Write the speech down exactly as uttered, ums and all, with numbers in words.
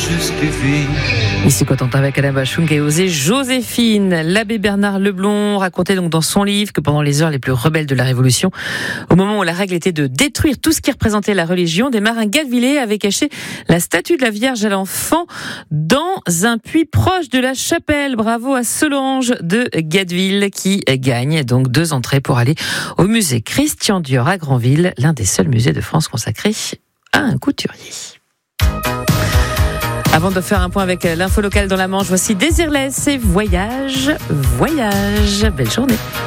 justifie. Ici Cotentin avec Alain Bachung et osé Joséphine. L'abbé Bernard Leblond racontait donc dans son livre que pendant les heures les plus rebelles de la Révolution, au moment où la règle était de détruire tout ce qui représentait la religion, des marins gadevillais avaient caché la statue de la Vierge à l'Enfant dans un puits proche de la chapelle. Bravo à Solange de Gadeville qui gagne donc deux entrées pour aller au musée Christian Dior à Granville, l'un des seuls musées de France consacrés à un couturier. Avant de faire un point avec l'info locale dans la Manche, voici Désirless et Voyage, Voyage. Belle journée.